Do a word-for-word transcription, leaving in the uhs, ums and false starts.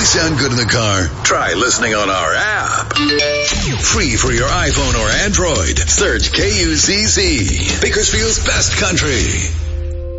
sound good in the car? Try listening on our app. Free for your iPhone or Android. Search K U Z Z, Bakersfield's best country.